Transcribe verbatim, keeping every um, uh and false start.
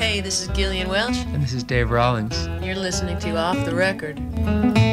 Hey, this is Gillian Welch. And this is Dave Rawlings. You're listening to Off the Record.